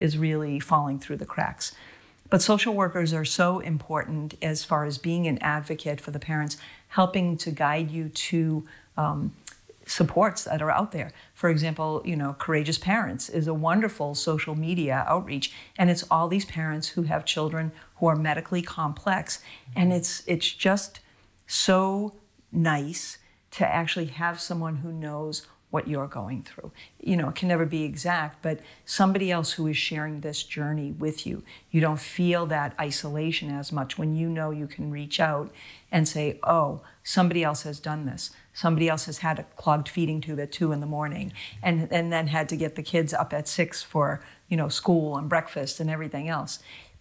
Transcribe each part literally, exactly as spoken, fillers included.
is really falling through the cracks. But social workers are so important as far as being an advocate for the parents, helping to guide you to um, supports that are out there. For example, you know, Courageous Parents is a wonderful social media outreach, and it's all these parents who have children who are medically complex, and it's it's just so nice to actually have someone who knows what you're going through. You know, it can never be exact, but somebody else who is sharing this journey with you. You don't feel that isolation as much when you know you can reach out and say, oh, somebody else has done this. Somebody else has had a clogged feeding tube at two in the morning and, and then had to get the kids up at six for, you know, school and breakfast and everything else.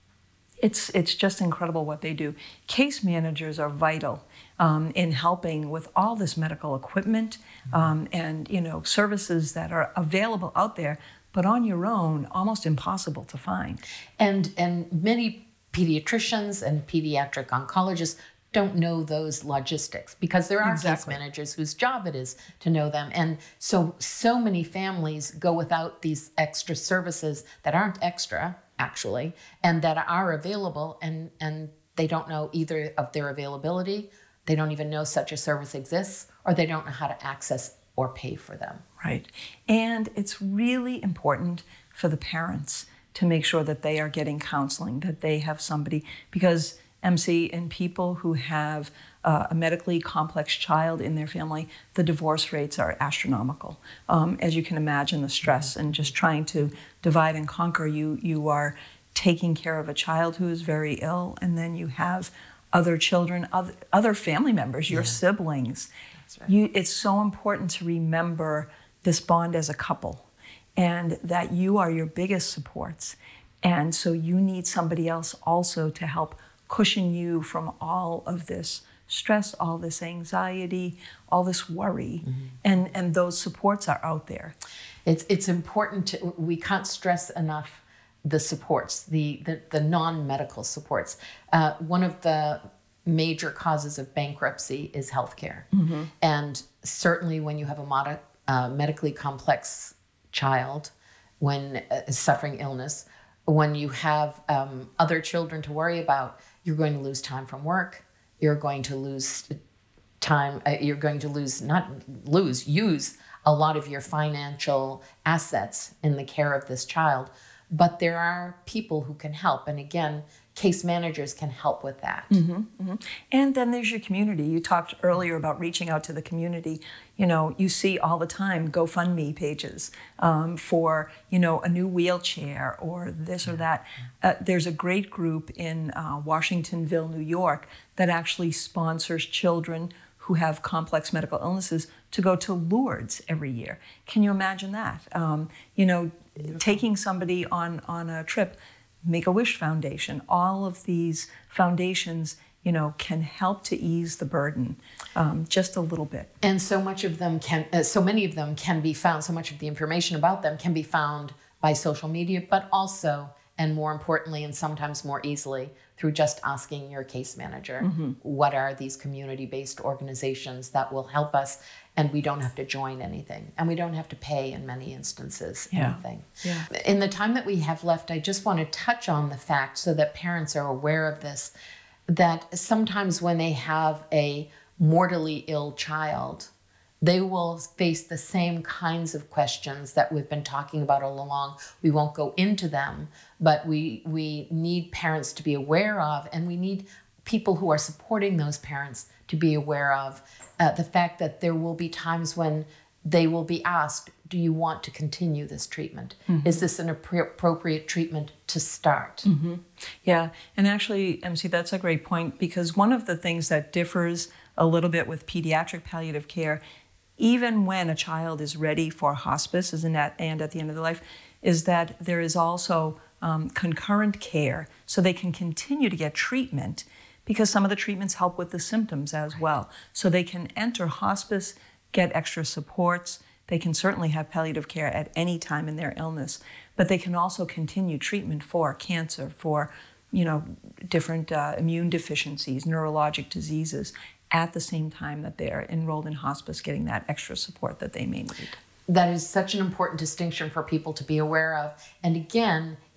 It's, it's just incredible what they do. Case managers are vital um, in helping with all this medical equipment um, and, you know, services that are available out there, but on your own, almost impossible to find. And, and many pediatricians and pediatric oncologists don't know those logistics because there are Exactly. case managers whose job it is to know them. And so, so many families go without these extra services that aren't extra, actually, and that are available, and, and they don't know either of their availability, they don't even know such a service exists, or they don't know how to access or pay for them. Right. And it's really important for the parents to make sure that they are getting counseling, that they have somebody, because M C, in people who have uh, a medically complex child in their family, the divorce rates are astronomical. Um, as you can imagine, the stress and just trying to divide and conquer, you, you are taking care of a child who is very ill, and then you have other children, other, other family members, your yeah. siblings. That's right. You, it's so important to remember this bond as a couple, and that you are your biggest supports. And so you need somebody else also to help cushion you from all of this stress, all this anxiety, all this worry, mm-hmm. and, and those supports are out there. It's, it's important to, we can't stress enough the supports, the, the, the non-medical supports. Uh, one of the major causes of bankruptcy is healthcare. Mm-hmm. And certainly when you have a mod- uh, medically complex child, when uh, suffering illness, when you have um, other children to worry about, you're going to lose time from work. You're going to lose time. Uh, you're going to lose, not lose, use a lot of your financial assets in the care of this child. But there are people who can help. And again, case managers can help with that. Mm-hmm, mm-hmm. And then there's your community. You talked earlier about reaching out to the community. You know, you see all the time GoFundMe pages um, for, you know, a new wheelchair or this or that. Uh, there's a great group in uh, Washingtonville, New York, that actually sponsors children who have complex medical illnesses to go to Lourdes every year. Can you imagine that? Um, you know, Beautiful. Taking somebody on, on a trip. Make-A-Wish Foundation, all of these foundations, you know, can help to ease the burden um, just a little bit. And so much of them can, uh, so many of them can be found, so much of the information about them can be found by social media, but also, and more importantly, and sometimes more easily, through just asking your case manager, mm-hmm. what are these community-based organizations that will help us, and we don't have to join anything, and we don't have to pay in many instances yeah. anything. Yeah. In the time that we have left, I just want to touch on the fact so that parents are aware of this, that sometimes when they have a mortally ill child, they will face the same kinds of questions that we've been talking about all along. We won't go into them, but we we need parents to be aware of, and we need people who are supporting those parents to be aware of uh, the fact that there will be times when they will be asked, do you want to continue this treatment? Mm-hmm. Is this an appro- appropriate treatment to start? Mm-hmm. Yeah, and actually, M C, that's a great point, because one of the things that differs a little bit with pediatric palliative care, even when a child is ready for hospice and at, and at the end of their life, is that there is also um, concurrent care, so they can continue to get treatment, because some of the treatments help with the symptoms as well. So they can enter hospice, get extra supports. They can certainly have palliative care at any time in their illness, but they can also continue treatment for cancer, for, you know, different uh, immune deficiencies, neurologic diseases, at the same time that they're enrolled in hospice, getting that extra support that they may need. That is such an important distinction for people to be aware of. And again,